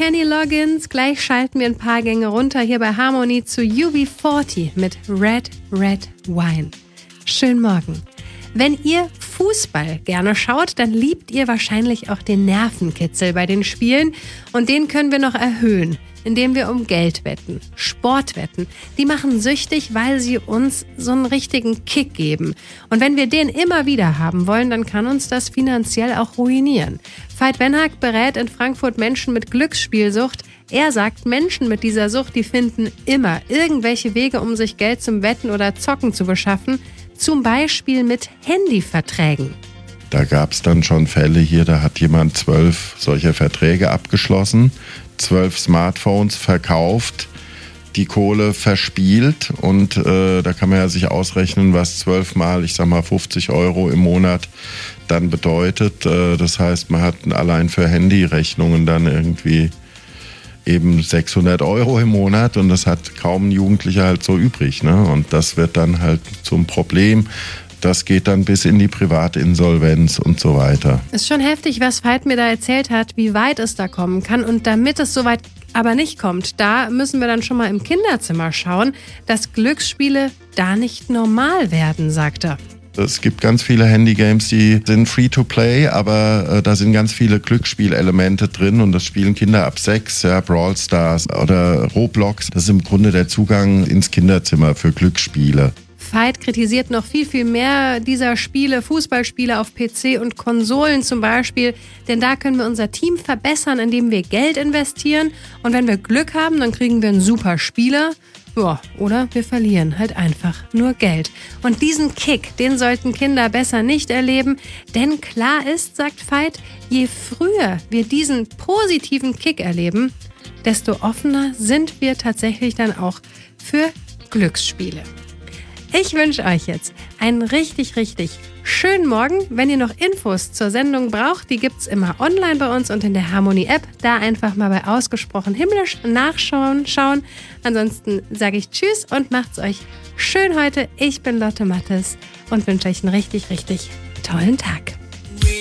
Kenny Loggins. Gleich schalten wir ein paar Gänge runter hier bei Harmony zu UB40 mit Red Red Wine. Schönen Morgen. Wenn ihr Fußball gerne schaut, dann liebt ihr wahrscheinlich auch den Nervenkitzel bei den Spielen. Und den können wir noch erhöhen, indem wir um Geld wetten. Sportwetten, die machen süchtig, weil sie uns so einen richtigen Kick geben. Und wenn wir den immer wieder haben wollen, dann kann uns das finanziell auch ruinieren. Veit Wenhack berät in Frankfurt Menschen mit Glücksspielsucht. Er sagt, Menschen mit dieser Sucht, die finden immer irgendwelche Wege, um sich Geld zum Wetten oder Zocken zu beschaffen. Zum Beispiel mit Handyverträgen. Da gab es dann schon Fälle hier, da hat jemand 12 solcher Verträge abgeschlossen, 12 Smartphones verkauft, die Kohle verspielt und da kann man ja sich ausrechnen, was 12 mal, 50 € im Monat dann bedeutet. Das heißt, man hat allein für Handyrechnungen dann irgendwie eben 600 € im Monat und das hat kaum ein Jugendlicher halt so übrig, ne? Und das wird dann halt zum Problem. Das geht dann bis in die Privatinsolvenz und so weiter. Ist schon heftig, was Veit mir da erzählt hat, wie weit es da kommen kann. Und damit es so weit aber nicht kommt, da müssen wir dann schon mal im Kinderzimmer schauen, dass Glücksspiele da nicht normal werden, sagt er. Es gibt ganz viele Handygames, die sind free to play, aber da sind ganz viele Glücksspielelemente drin und das spielen Kinder ab 6, ja, Brawl Stars oder Roblox. Das ist im Grunde der Zugang ins Kinderzimmer für Glücksspiele. Veit kritisiert noch viel mehr dieser Spiele, Fußballspiele auf PC und Konsolen zum Beispiel, denn da können wir unser Team verbessern, indem wir Geld investieren und wenn wir Glück haben, dann kriegen wir einen super Spieler. Ja, oder wir verlieren halt einfach nur Geld. Und diesen Kick, den sollten Kinder besser nicht erleben, denn klar ist, sagt Veit, je früher wir diesen positiven Kick erleben, desto offener sind wir tatsächlich dann auch für Glücksspiele. Ich wünsche euch jetzt einen richtig schönen Morgen. Wenn ihr noch Infos zur Sendung braucht, die gibt's immer online bei uns und in der Harmony-App. Da einfach mal bei Ausgesprochen Himmlisch nachschauen. Ansonsten sage ich Tschüss und macht's euch schön heute. Ich bin Lotte Mattes und wünsche euch einen richtig tollen Tag.